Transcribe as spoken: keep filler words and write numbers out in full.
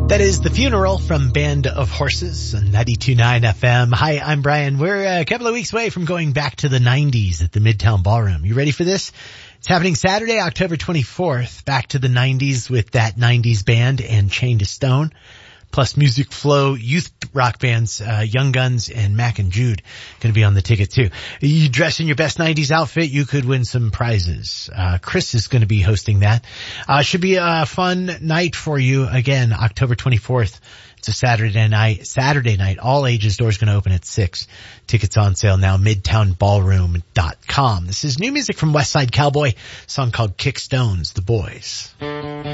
That is The Funeral from Band of Horses on ninety-two point nine F M. Hi, I'm Brian. We're a couple of weeks away from going back to the nineties at the Midtown Ballroom. You ready for this? It's happening Saturday, October twenty-fourth. Back to the nineties with that nineties band and Chained to Stone. Plus Music Flow youth rock bands, uh, Young Guns and Mac and Jude going to be on the ticket too. You dress in your best nineties outfit, you could win some prizes. Uh, Chris is going to be hosting that. Uh, should be a fun night for you. Again, October twenty-fourth. It's a Saturday night, Saturday night. All ages, doors going to open at six. Tickets on sale now, midtown ballroom dot com. This is new music from West Side Cowboy, a song called Kick Stones, The Boys.